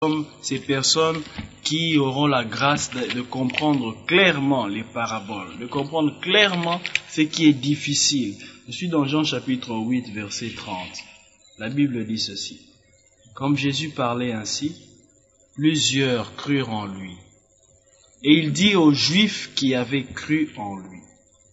sommes ces personnes qui auront la grâce de comprendre clairement les paraboles, de comprendre clairement ce qui est difficile. Je suis dans Jean chapitre 8, verset 30. La Bible dit ceci. Comme Jésus parlait ainsi, plusieurs crurent en lui. Et il dit aux Juifs qui avaient cru en lui,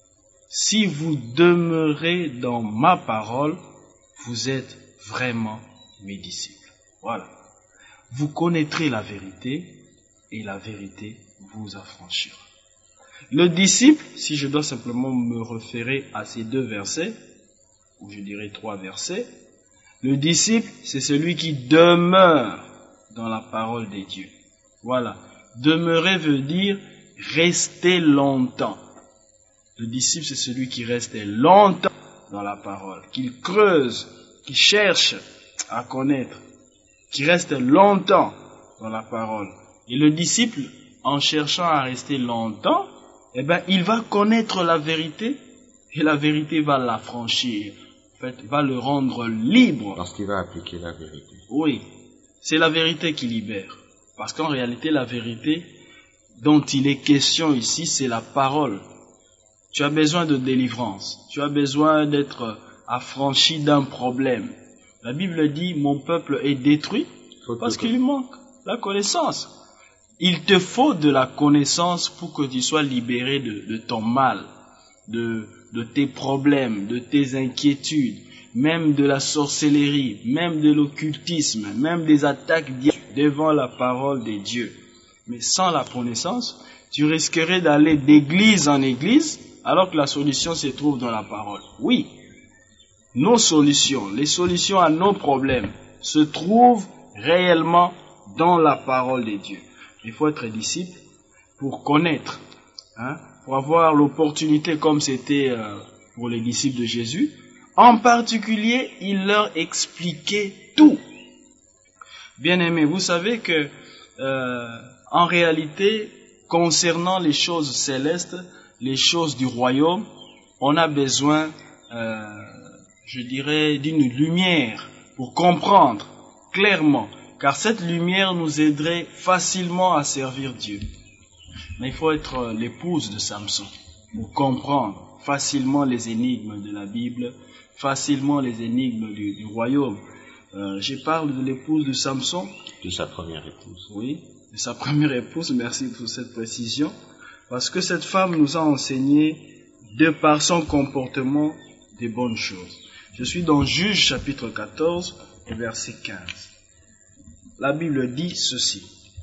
si vous demeurez dans ma parole, vous êtes vraiment mes disciples. Voilà. Vous connaîtrez la vérité et la vérité vous affranchira. Le disciple, si je dois simplement me référer à ces deux versets, ou je dirais trois versets, le disciple, c'est celui qui demeure dans la parole de Dieu. Voilà. Demeurer veut dire rester longtemps. Le disciple, c'est celui qui reste longtemps dans la parole, qu'il creuse, qui cherche à connaître, qui reste longtemps dans la parole. Et le disciple, en cherchant à rester longtemps, il va connaître la vérité et la vérité va l'affranchir. En fait, va le rendre libre. Parce qu'il va appliquer la vérité. Oui, c'est la vérité qui libère. Parce qu'en réalité, la vérité dont il est question ici, c'est la parole. Tu as besoin de délivrance. Tu as besoin d'être affranchi d'un problème. La Bible dit, mon peuple est détruit parce qu'il lui manque la connaissance. Il te faut de la connaissance pour que tu sois libéré de ton mal, de tes problèmes, de tes inquiétudes, même de la sorcellerie, même de l'occultisme, même des attaques devant la parole de Dieu. Mais sans la connaissance, tu risquerais d'aller d'église en église, alors que la solution se trouve dans la parole. Oui, nos solutions, les solutions à nos problèmes, se trouvent réellement dans la parole de Dieu. Il faut être disciple pour connaître, pour avoir l'opportunité, comme c'était pour les disciples de Jésus. En particulier, il leur expliquait tout. Bien-aimés, vous savez que en réalité, concernant les choses célestes, les choses du royaume, on a besoin, je dirais, d'une lumière pour comprendre clairement, car cette lumière nous aiderait facilement à servir Dieu. Mais il faut être l'épouse de Samson pour comprendre facilement les énigmes de la Bible, facilement les énigmes du royaume. Je parle de l'épouse de Samson. De sa première épouse. Oui, de sa première épouse, merci pour cette précision. Parce que cette femme nous a enseigné, de par son comportement, des bonnes choses. Je suis dans Juge chapitre 14 et verset 15. La Bible dit ceci.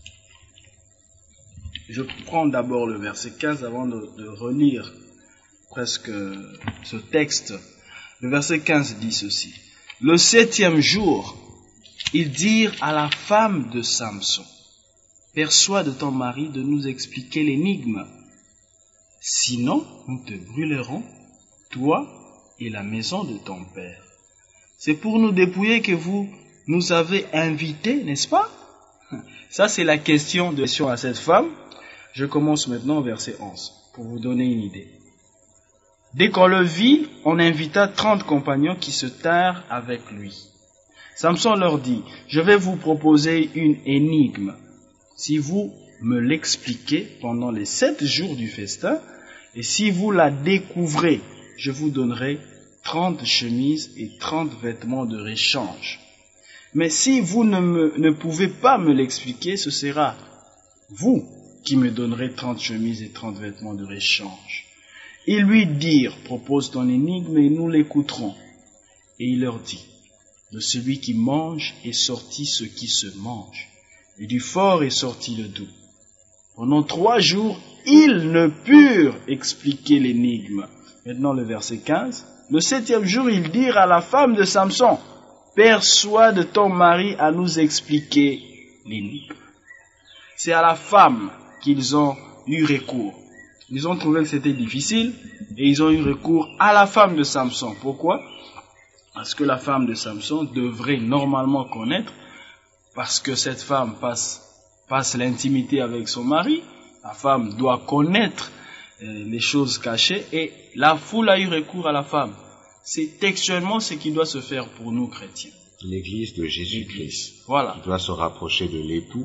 Je prends d'abord le verset 15 avant de relire presque ce texte. Le verset 15 dit ceci. Le 7e jour, ils dirent à la femme de Samson, persuade ton mari de nous expliquer l'énigme. Sinon, nous te brûlerons, toi et la maison de ton père. C'est pour nous dépouiller que vous nous avez invités, n'est-ce pas? Ça, c'est la question à cette femme. Je commence maintenant au verset 11, pour vous donner une idée. Dès qu'on le vit, on invita 30 compagnons qui se tinrent avec lui. Samson leur dit, je vais vous proposer une énigme. Si vous me l'expliquez pendant les 7 jours du festin, et si vous la découvrez, je vous donnerai 30 chemises et 30 vêtements de réchange. Mais si vous ne pouvez pas me l'expliquer, ce sera vous qui me donnerez 30 chemises et 30 vêtements de réchange. Ils lui dirent, propose ton énigme et nous l'écouterons. Et il leur dit, de celui qui mange est sorti ce qui se mange, et du fort est sorti le doux. Pendant 3 jours, ils ne purent expliquer l'énigme. Maintenant le verset 15. Le 7e jour, ils dirent à la femme de Samson, persuade ton mari à nous expliquer l'énigme. C'est à la femme qu'ils ont eu recours. Ils ont trouvé que c'était difficile et ils ont eu recours à la femme de Samson. Pourquoi? Parce que la femme de Samson devrait normalement connaître, parce que cette femme passe l'intimité avec son mari. La femme doit connaître les choses cachées et la foule a eu recours à la femme. C'est textuellement ce qui doit se faire pour nous chrétiens. L'Église de Jésus-Christ, Voilà. qui doit se rapprocher de l'époux